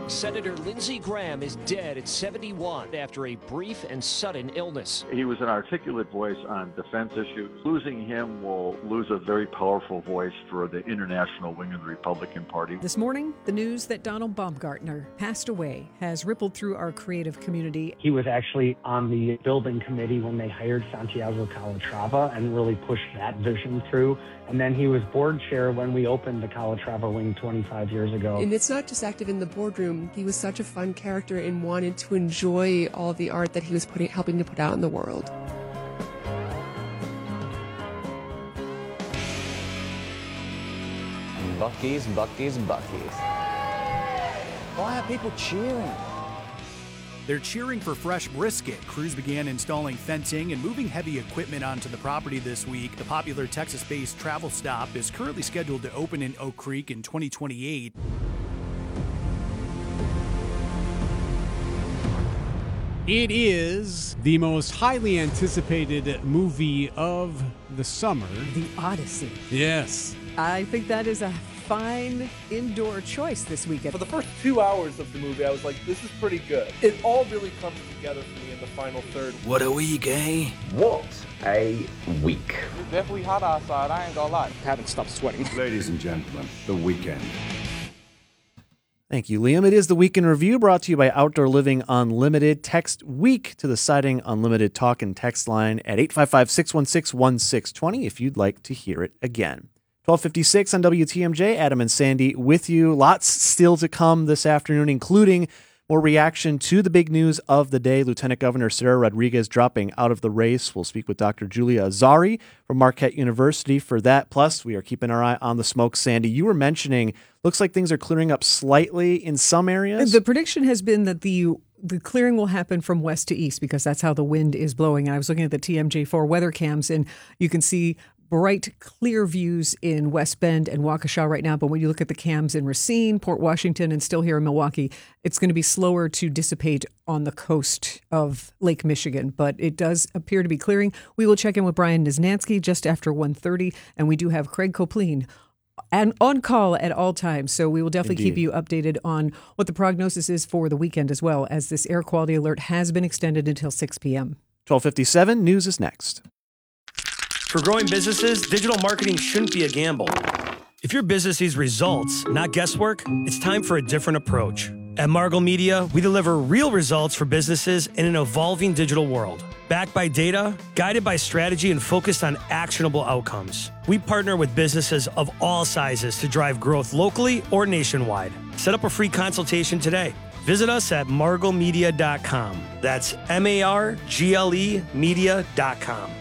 Senator Lindsey Graham is dead at 71 after a brief and sudden illness. He was an articulate voice on defense issues. Losing him will lose a very powerful voice for the international wing of the Republican Party. This morning, the news that Donald Baumgartner passed away has rippled through our creative community. He was actually on the building committee when they hired Santiago Calatrava and really pushed that vision through. And then he was board chair when we opened the Calatrava wing 25 years ago. And it's not just active in the boardroom. He was such a fun character and wanted to enjoy all the art that he was helping to put out in the world. Buc-ee's, Buc-ee's, Buc-ee's. Why are people cheering? They're cheering for fresh brisket. Crews began installing fencing and moving heavy equipment onto the property this week. The popular Texas-based Travel Stop is currently scheduled to open in Oak Creek in 2028. It is the most highly anticipated movie of the summer. The Odyssey. Yes. I think that is a fine indoor choice this weekend. For the first 2 hours of the movie, I was like, this is pretty good. It all really comes together for me in the final third. What a week, eh? What a week. It's definitely hot outside, I ain't gonna lie. Haven't stopped sweating. Ladies and gentlemen, The Weekend. Thank you, Liam. It is the Week in Review, brought to you by Outdoor Living Unlimited. Text WEEK to the Siding Unlimited talk and text line at 855-616-1620 if you'd like to hear it again. 12:56 on WTMJ. Adam and Sandy with you. Lots still to come this afternoon, including more reaction to the big news of the day. Lieutenant Governor Sarah Rodriguez dropping out of the race. We'll speak with Dr. Julia Azari from Marquette University for that. Plus, we are keeping our eye on the smoke. Sandy, you were mentioning, looks like things are clearing up slightly in some areas. The prediction has been that the clearing will happen from west to east because that's how the wind is blowing. And I was looking at the TMJ4 weather cams, and you can see bright, clear views in West Bend and Waukesha right now. But when you look at the cams in Racine, Port Washington, and still here in Milwaukee, it's going to be slower to dissipate on the coast of Lake Michigan. But it does appear to be clearing. We will check in with Brian Niznansky just after 1:30, and we do have Craig Copleen and on call at all times. So we will definitely keep you updated on what the prognosis is for the weekend as well, as this air quality alert has been extended until 6 p.m. 12:57, news is next. For growing businesses, digital marketing shouldn't be a gamble. If your business needs results, not guesswork, it's time for a different approach. At Margle Media, we deliver real results for businesses in an evolving digital world. Backed by data, guided by strategy, and focused on actionable outcomes. We partner with businesses of all sizes to drive growth locally or nationwide. Set up a free consultation today. Visit us at marglemedia.com. That's MARGLE media.com.